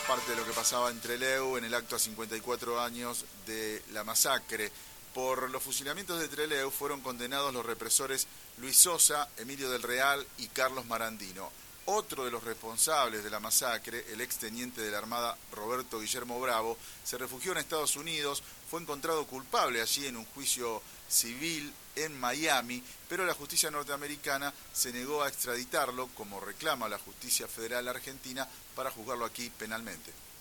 parte de lo que pasaba en Trelew en el acto a 54 años de la masacre. Por los fusilamientos de Trelew fueron condenados los represores Luis Sosa, Emilio del Real y Carlos Marandino. Otro de los responsables de la masacre, el exteniente de la Armada Roberto Guillermo Bravo, se refugió en Estados Unidos, fue encontrado culpable allí en un juicio civil en Miami, pero la justicia norteamericana se negó a extraditarlo, como reclama la justicia federal argentina, para juzgarlo aquí penalmente.